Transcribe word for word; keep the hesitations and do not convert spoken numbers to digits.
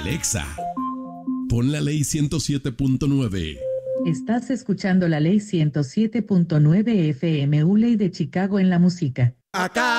Alexa, pon la ley ciento siete punto nueve. Estás escuchando la ley ciento siete punto nueve F M U Ley de Chicago en la música. Acá